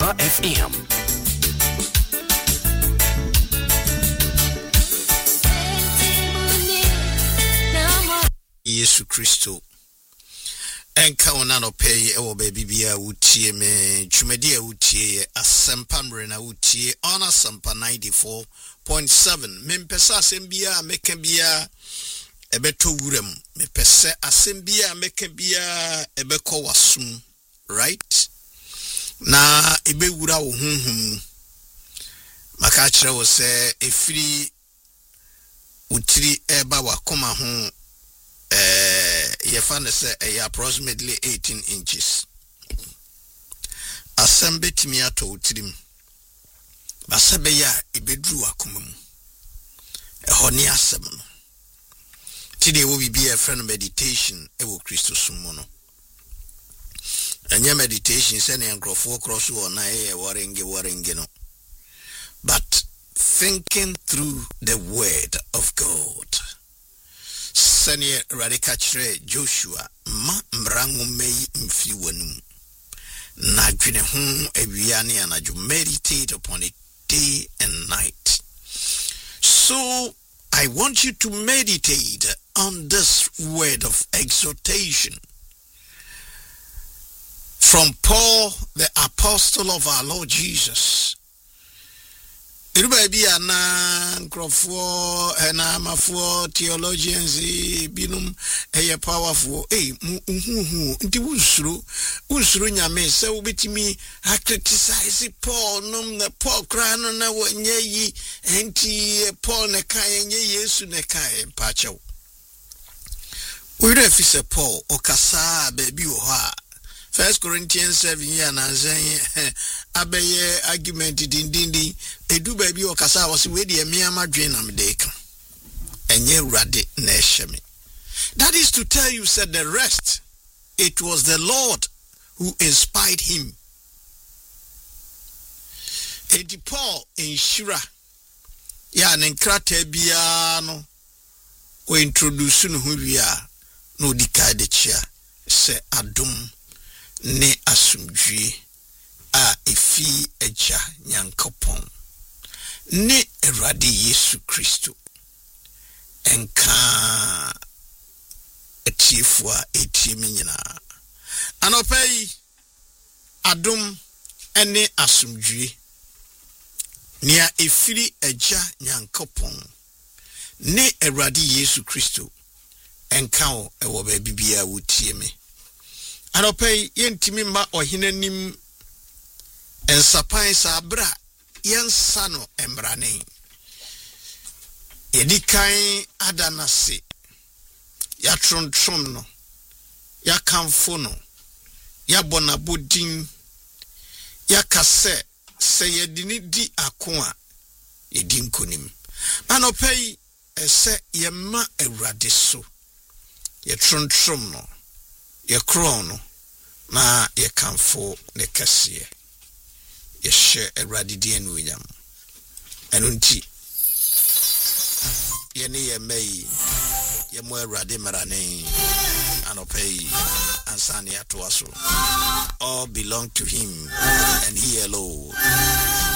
Asempa FM. Yesu Kristo enka wona no pay ewo baby bia wutie me twumadi a wutie Asempa mre na wutie on Asempa 94.7 mempesa asem bia meka bia ebeto wuram mepese asem bia meka bia ebekọ wasum right na ebe wura wo hunhum maka kire wo se efiri utiri eba wakoma ho you find approximately 18 inches. Assemble timia to utrim. Basabeya ibedru akumum. A honey asem. Today will be a friend meditation. Ewo Christo sumono. And your meditation sending and cross or na waringe no. But thinking through the word of God. Senior Radicatre Joshua ma mrangu mei mfiwanum na dwene ho awiane anaju meditate upon it day and night. So I want you to meditate on this word of exhortation from Paul, the apostle of our Lord Jesus. Everybody ana nkrofo na amafo theologians binum powerful nti usuru nyame se obetimi a criticize Paul num na Paul kra no na wanye yi enti Paul ne kan nye Yesu ne kan pacho we refise Paul okasa baby wo ha 1 Corinthians 7 year na zen abeye argument dindindi edu ba bi okasa was we de miama dwen na medeka enye urade na eheme. That is to tell you said the rest it was the Lord who inspired him. Edi Paul in Shira ya ne nkrata bia no o introduce no hu bia no dikade chia se adom ne asumdwie a efi eja nyankopon ne Awurade Yesu Kristo enka etiefo a etiemi nyina anopai adom ene asumdwie ne efiri eja nyankopon ne Awurade Yesu Kristo enka o ewo ba bibia wotiemi anopai yentimi ma ohinanim ensapan sabra yensa no emrane yedikan adanase ya trontrom no ya kamfo no ya bonabodin ya kase se yedini di akoa yedin konim anopai ese yema Awurade so ye trontrom no ye krono na ye kamfo ne kase ye she Awurade di enu yam enunti ye ne ye mai ye mo Awurade marane anopai ansani atoaso all belong to him and he alone.